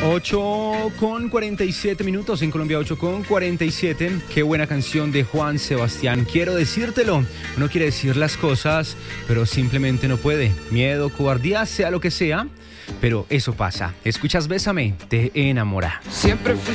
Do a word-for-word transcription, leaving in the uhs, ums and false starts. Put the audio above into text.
ocho con cuarenta y siete minutos en Colombia, ocho con cuarenta y siete. Qué buena canción de Juan Sebastián. Quiero decírtelo. Uno quiere decir las cosas, pero simplemente no puede. Miedo, cobardía, sea lo que sea, pero eso pasa. Escuchas Bésame, te enamora. Siempre fui